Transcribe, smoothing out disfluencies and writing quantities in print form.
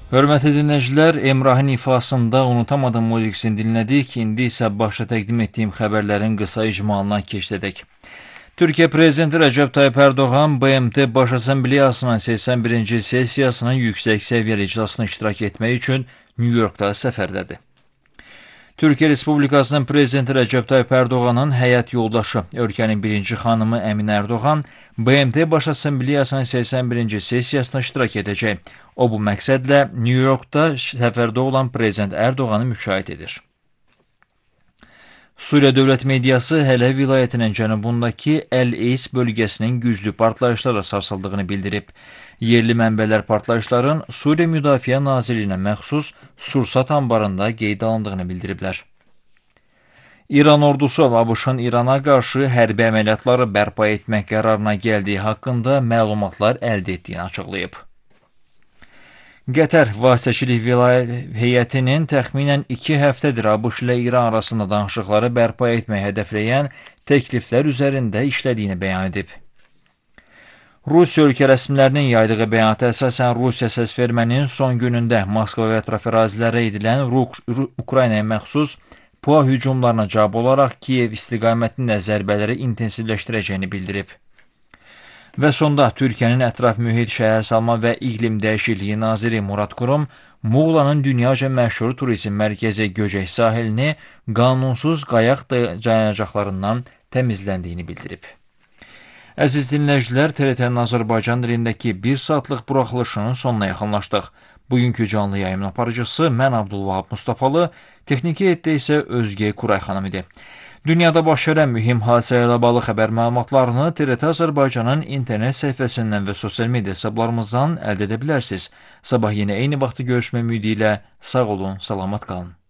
Hörmətli dinləyicilər, Emrahın ifasında unutamadığım musiqisini dinlədik. İndi isə başda təqdim etdiyim xəbərlərin qısa icmalına keçdik. Türkiyə Prezidenti Rəcəb Tayyip Ərdoğan BMT Baş Assambleyasının 81-ci sessiyasının yüksək səviyyəli iclasına iştirak etmək üçün New Yorkda səfərdədir. Türkiyə Respublikasının Prezidenti Rəcəb Tayyip Ərdoğanın həyat yoldaşı, ölkənin birinci xanımı Əminə Ərdoğan BMT Baş Assambleyasının 81-ci sessiyasına iştirak edəcək. O bu məqsədlə New Yorkda səfərdə olan Prezident Ərdoğanı müşahidə edir. Suriya dövlət mediası Hələ vilayətinin cənubundakı Əl-Eys bölgəsinin güclü partlayışlarla sarsıldığını bildirib. Yerli mənbələr partlayışların Suriya Müdafiə Nazirliyinə məxsus Sursat anbarında qeyd alındığını bildiriblər. İran ordusu ABŞ-ın İrana qarşı hərbi əməliyyatları bərpa etmək qərarına gəldiyi haqqında məlumatlar əldə etdiyini açıqlayıb. Qətər vasitəçilik heyətinin təxminən 2 həftədir ABŞ ilə İran arasında danışıqları bərpa etmək hədəfləyən təkliflər üzərində işlədiyini bəyan edib. Rusiya ölkə rəsmilərinin yaydığı bəyanata əsasən Rusiya səsvermənin son günündə Moskva və ətraf ərazilərə edilən Ukraynaya məxsus PUA hücumlarına cavab olaraq Kiyev istiqamətində zərbələri intensivləşdirəcəyini bildirib. Və sonda Türkiyənin ətraf mühit, şəhərsalma və iqlim dəyişikliyi naziri Murad Kurum Muğlanın dünyaca məşhur turizm mərkəzi Göcək sahilini qanunsuz qayaq dayanacaqlarından təmizləndiyini bildirib. Əziz dinləyicilər, TRT-nin Azərbaycan dilindəki 1 saatlıq buraxılışının sonuna yaxınlaşdıq. Bugünkü canlı yayımın aparıcısı mən Abdulvahab Mustafalı, texniki heyətdə isə Özgə Kuray xanım idi. Dünyada baş verən mühim hadisələrlə bağlı xəbər məlumatlarını TRT Azərbaycanın internet səhifəsindən və sosial media hesablarımızdan əldə edə bilərsiniz. Sabah yenə eyni vaxtda görüşmək ümidi ilə sağ olun, salamat qalın.